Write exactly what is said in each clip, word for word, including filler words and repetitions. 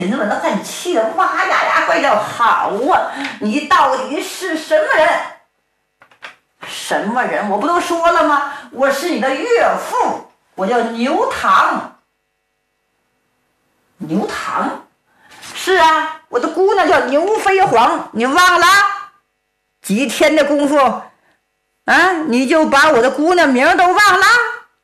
秦文汉气得哇呀呀怪叫：“好啊！你到底是什么人？什么人？我不都说了吗？我是你的岳父，我叫牛堂。牛堂？是啊，我的姑娘叫牛飞黄，你忘了？几天的功夫啊，你就把我的姑娘名都忘了？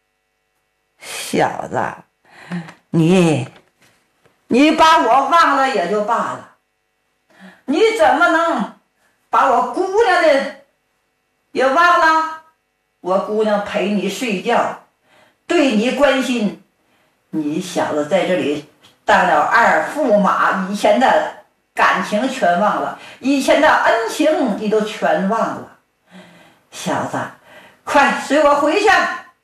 小子，你你把我忘了也就罢了，你怎么能把我姑娘的也忘了？我姑娘陪你睡觉，对你关心，你小子在这里当了二驸马，以前的感情全忘了，以前的恩情你都全忘了。小子，快随我回去。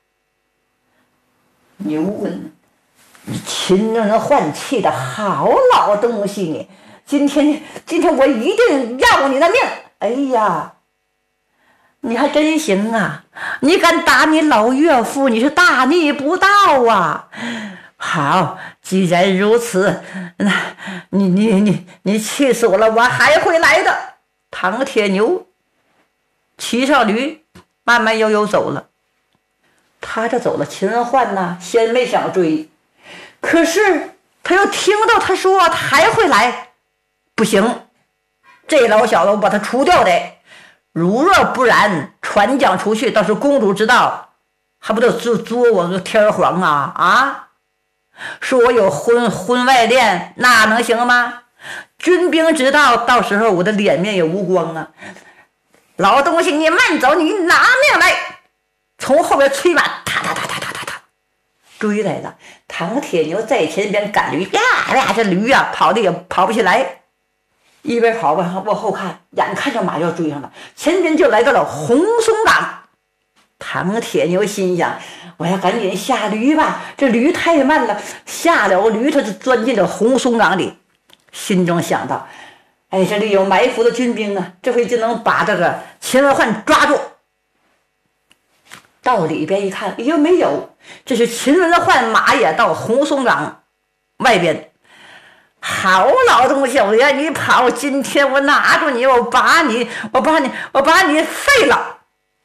牛文，你秦人换气的好老东西，你今天今天我一定要你的命！哎呀，你还真行啊！你敢打你老岳父，你是大逆不道啊！好，既然如此，那你你你你气死我了，我还会来的。唐铁牛骑上驴，慢慢悠悠走了。他这走了，秦文焕呢，先没想追，可是他又听到他说他还会来，不行，这老小子我把他除掉得，如若不然，传讲出去，倒是公主知道，还不得作作我个天皇啊啊！说我有婚婚外恋，那能行吗？军兵知道，到时候我的脸面也无光啊！老东西，你慢走，你拿命来！从后边催马，踏踏踏踏踏踏踏追来了。唐铁牛在前边赶驴，呀呀，这驴呀、啊、跑的也跑不起来，一边跑往往后看，眼看着马就要追上了，前边就来到了红松岗。唐铁牛心想，我要赶紧下驴吧，这驴太慢了。下了驴，他就钻进了红松岗里，心中想到，哎，这里有埋伏的军兵啊，这回就能把这个秦文焕抓住。到里边一看，又没有，这是秦文焕马也到红松岗外边。好老东西，我让你跑，今天我拿住你，我把你我把你我把你废了。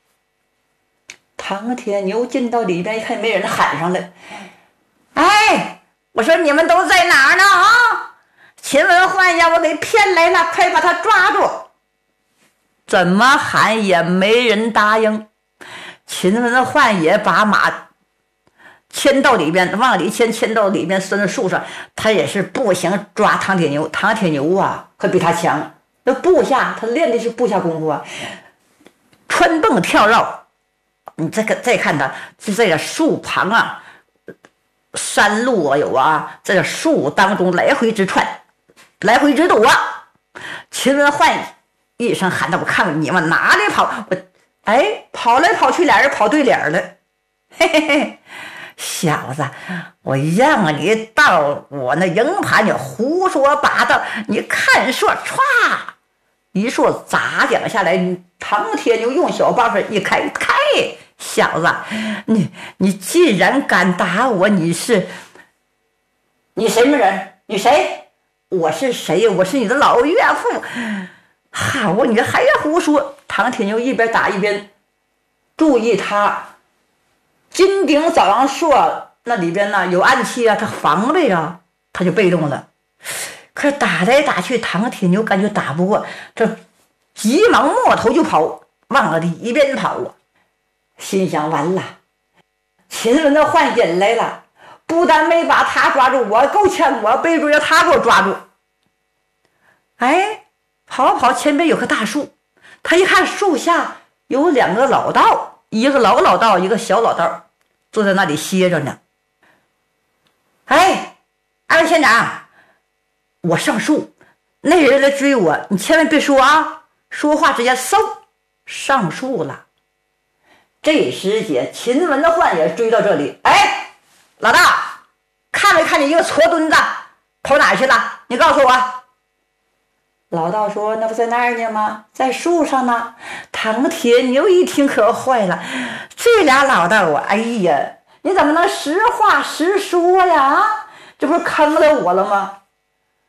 唐铁牛进到里边一看，没人，喊上来，哎，我说你们都在哪儿呢啊？秦文焕呀，我给骗来了，快把他抓住。怎么喊也没人答应。秦文焕也把马牵到里边，往里牵，牵到里边拴在树上，他也是步行抓唐铁牛。唐铁牛啊可比他强，那部下他练的是部下功夫啊，穿蹦跳绕。你再再看他就在这树旁啊，山路啊有啊，在这树当中来回直窜，来回直堵啊。秦文焕一声喊道，我看看你们哪里跑，我哎，跑来跑去，俩人跑对脸了。嘿嘿嘿，小子，我让你到我那营盘，你胡说八道，你看说歘一说砸两下来，唐铁牛用小把手一开，开，小子，你你既然敢打我，你是你什么人？你谁？我是谁？我是你的老岳父。好啊，你还胡说！唐铁牛一边打一边注意他金顶早阳朔那里边呢有暗器啊，他防备啊，他就被动了。可是打来打去，唐铁牛感觉打不过，这急忙摸头就跑，往了里边跑啊，心想完了，秦文的换引来了，不但没把他抓住，我够呛，我背住要他给我抓住。哎，跑跑前边有棵大树，他一看树下有两个老道，一个老老道，一个小老道，坐在那里歇着呢。哎，二县长，我上树，那人来追我，你千万别说啊，说话直接嗖上树了。这时节，秦文的焕也追到这里。哎，老大，看没看见一个矬墩子跑哪儿去了？你告诉我。老道说，那不在那儿呢吗？在树上呢。唐铁牛一听可坏了，这俩老道啊，哎呀，你怎么能实话实说呀？这不是坑了我了吗？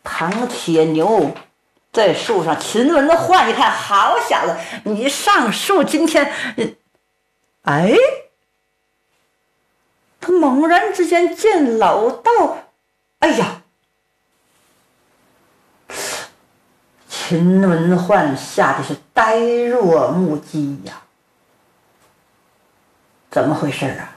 唐铁牛在树上，秦文焕一看，好小子，你上树今天，哎，他猛然之间见老道，哎呀！秦文焕吓得是呆若木鸡呀！怎么回事啊？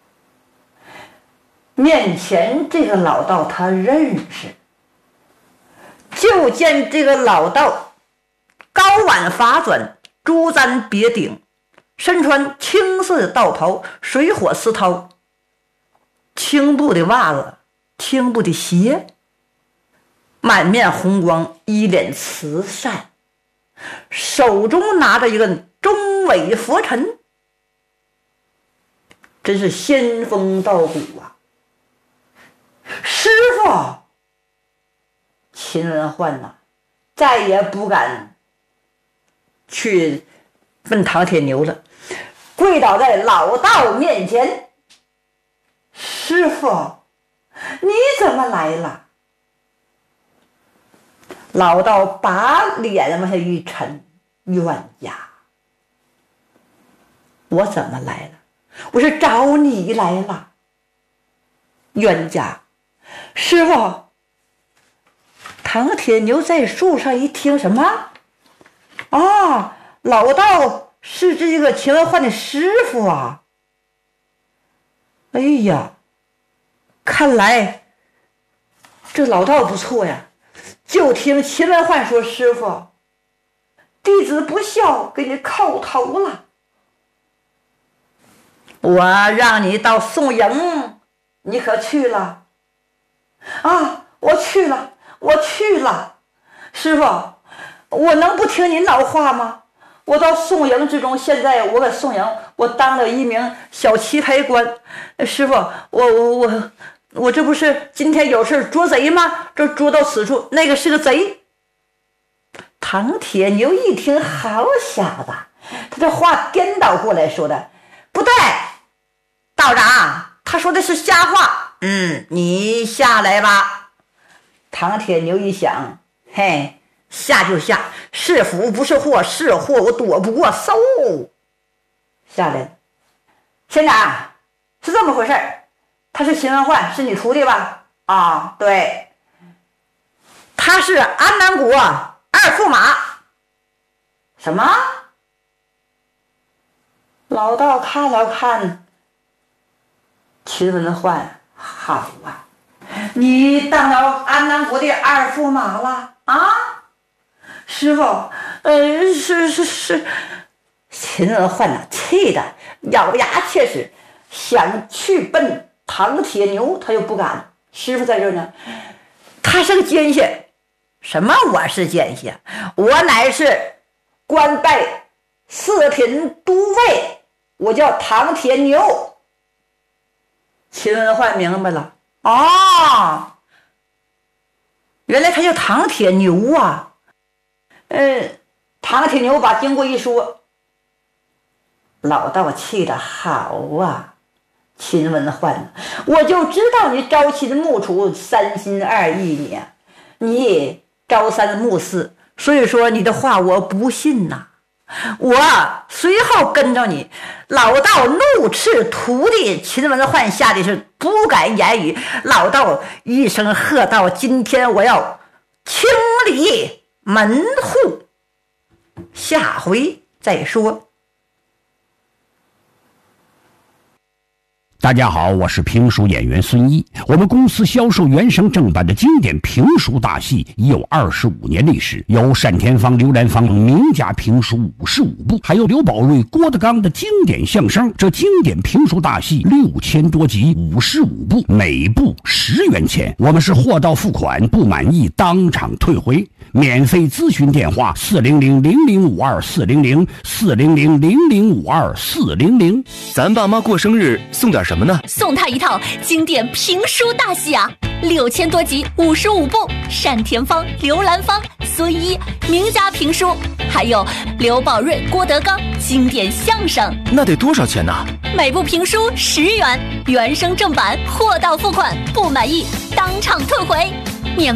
面前这个老道他认识，就见这个老道高挽发转，珠簪别顶，身穿青色的道袍，水火丝绦，青布的袜子，青布的鞋，满面红光，一脸慈善，手中拿着一个中尾佛尘，真是仙风道骨啊！师傅，秦文焕呐，再也不敢去问唐铁牛了，跪倒在老道面前：“师傅，你怎么来了？”老道把脸往下一沉：“冤家，我怎么来了？我是找你来了。冤家，师傅。”唐铁牛在树上一听，什么？啊，老道是这个秦文焕的师傅啊！哎呀，看来这老道不错呀。就听秦文焕说：“师傅，弟子不孝，给你叩头了。我让你到宋营，你可去了？”啊，我去了，我去了。师傅，我能不听您老话吗？我到宋营之中，现在我搁宋营，我当了一名小棋牌官。师傅，我我我我这不是今天有事捉贼吗？这捉到此处，那个是个贼。唐铁牛一听，好小子，他这话颠倒过来说的，不对，道长，他说的是瞎话。嗯，你下来吧。唐铁牛一想，嘿，下就下，是福不是祸，是祸我躲不过，嗖下来了。县长，是这么回事，他是秦文焕，是你徒弟吧？啊，对，他是安南国二驸马。什么？老道看了看秦文焕，好啊，你当了安南国的二驸马了啊？师傅，呃，是是是。秦文焕呐，气得咬牙切齿，想去奔唐铁牛，他又不敢。师傅在这呢，他是个奸细。什么？我是奸细？我乃是官拜四品都尉，我叫唐铁牛。秦文焕明白了，哦，原来他叫唐铁牛啊。嗯，唐铁牛把经过一说，老道气得好啊。秦文焕，我就知道你朝秦暮楚，三心二意呢，你朝三暮四，所以说你的话我不信呐。我随后跟着你，老道怒斥徒弟秦文焕，吓得是不敢言语。老道一声喝道：“今天我要清理门户，下回再说。” 大家好，我是评书演员孙一。我们公司销售原声正版的经典评书大戏已有二十五年历史，有单田芳、刘兰芳名家评书五十五部，还有刘宝瑞、郭德纲的经典相声。这经典评书大戏六千多集，五十五部，每部十元钱。我们是货到付款，不满意当场退回。免费咨询电话：四零零零零五二四零零四零零零零五二四零零。 咱爸妈过生日送点什么呢？ 送他一套经典评书大戏啊，六千多集，五十五部，单田芳、刘兰芳、孙一名家评书，还有刘宝瑞、郭德纲经典相声。 那得多少钱呢？ 每部评书十元，原声正版，货到付款，不满意当场退回。